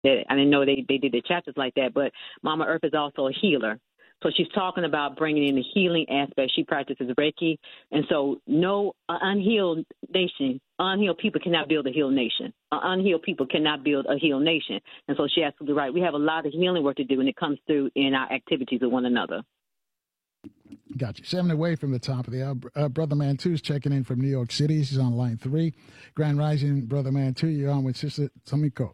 I didn't know they did the chapters like that, but Mama Earth is also a healer. So she's talking about bringing in the healing aspect. She practices Reiki. And so no unhealed nation, unhealed people cannot build a healed nation. Unhealed people cannot build a healed nation. And so she's absolutely right. We have a lot of healing work to do, and it comes through in our activities with one another. Gotcha. 7 away from the top of the hour. Brother Mantu is checking in from New York City. He's on line 3. Grand Rising, Brother Mantu, you're on with Sister Tomiko.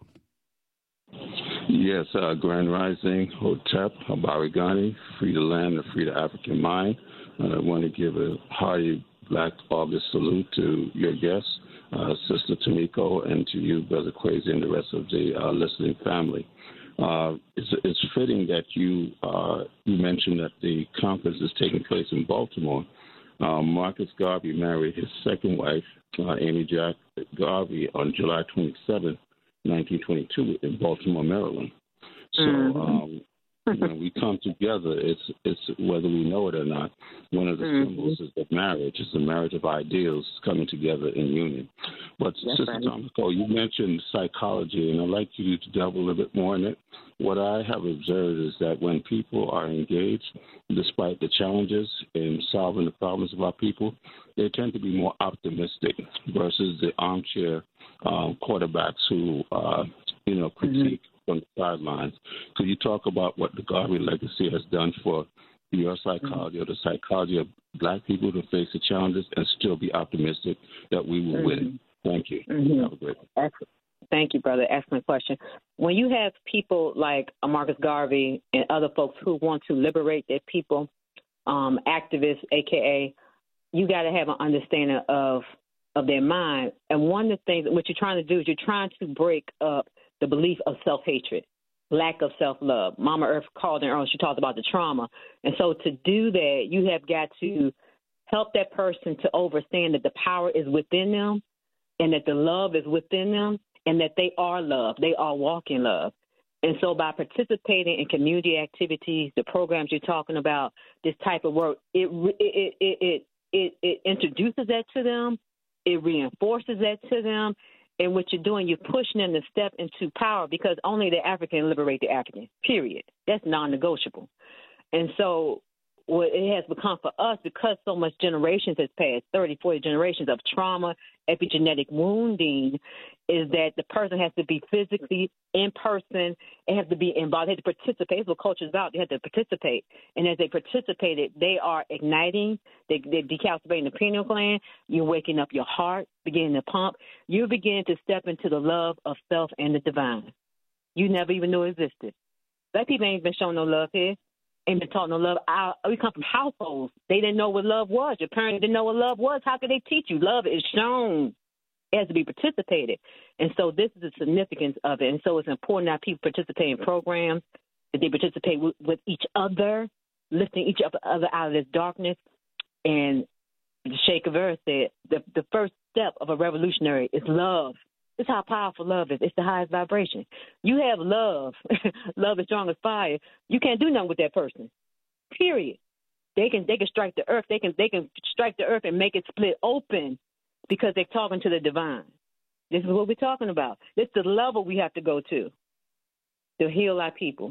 Yes, Grand Rising, Hotep, Habarigani, free the land and free the African mind. I want to give a hearty Black August salute to your guests, Sister Tomiko, and to you, Brother Kwesi, and the rest of the listening family. It's fitting that you mentioned that the conference is taking place in Baltimore. Marcus Garvey married his second wife, Amy Jack Garvey, on July 27th. 1922 in Baltimore, Maryland. So when we come together, it's whether we know it or not. One of the symbols is of marriage. It's the marriage of ideals coming together in union. But Sister Tomiko, you mentioned psychology, and I'd like you to delve a little bit more in it. What I have observed is that when people are engaged, despite the challenges in solving the problems of our people, they tend to be more optimistic versus the armchair quarterbacks who, critique from the sidelines. Could you talk about what the Garvey legacy has done for your psychology or the psychology of Black people to face the challenges and still be optimistic that we will win? Thank you. Have a great one. Thank you, brother. Excellent question. When you have people like Marcus Garvey and other folks who want to liberate their people, activists, a.k.a., you got to have an understanding of their mind. And one of the things, what you're trying to do is you're trying to break up the belief of self-hatred, lack of self-love. Mama Earth called in earlier, she talked about the trauma. And so to do that, you have got to help that person to understand that the power is within them and that the love is within them and that they are love. They are walking love. And so by participating in community activities, the programs you're talking about, this type of work, it introduces that to them. It reinforces that to them. And what you're doing, you're pushing them to step into power because only the African liberate the African, period. That's non-negotiable. And so what it has become for us, because so much generations has passed, 30, 40 generations of trauma, epigenetic wounding, is that the person has to be physically in person. It has to be involved. They have to participate. That's what culture is about. They have to participate. And as they participated, they are igniting. They're decalcifying the pineal gland. You're waking up your heart, beginning to pump. You're beginning to step into the love of self and the divine. You never even knew it existed. Black people ain't been shown no love here. Ain't been taught no love. We come from households. They didn't know what love was. Your parents didn't know what love was. How could they teach you? Love is shown. It has to be participated. And so this is the significance of it. And so it's important that people participate in programs, that they participate with each other, lifting each other out of this darkness. And the Sheikh of Earth said the first step of a revolutionary is love. It's how powerful love is. It's the highest vibration. You have love. Love is strong as fire. You can't do nothing with that person. Period. They can strike the earth. They can strike the earth and make it split open because they're talking to the divine. This is what we're talking about. This is the level we have to go to heal our people.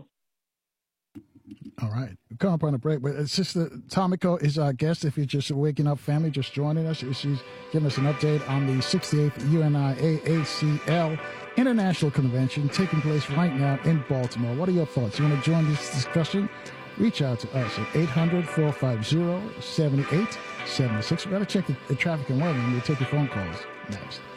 All right. We'll come up on a break. But Sister Tomiko is our guest. If you're just waking up family, just joining us, she's giving us an update on the 68th UNI AACL International Convention taking place right now in Baltimore. What are your thoughts? You want to join this discussion? Reach out to us at 800-450-7876. We've got to check the traffic and weather, and we'll take your phone calls next.